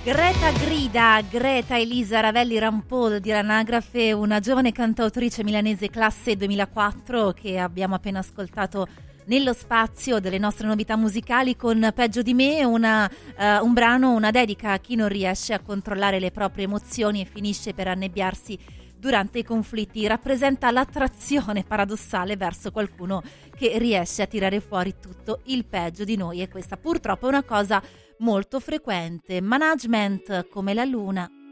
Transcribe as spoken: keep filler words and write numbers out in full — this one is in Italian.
Greta grida, Greta Elisa Ravelli Rampol di Anagrafe, una giovane cantautrice milanese classe duemilaquattro che abbiamo appena ascoltato nello spazio delle nostre novità musicali con Peggio di me, una, uh, un brano, una dedica a chi non riesce a controllare le proprie emozioni e finisce per annebbiarsi durante i conflitti. Rappresenta l'attrazione paradossale verso qualcuno che riesce a tirare fuori tutto il peggio di noi, e questa purtroppo è una cosa molto frequente. Management come la luna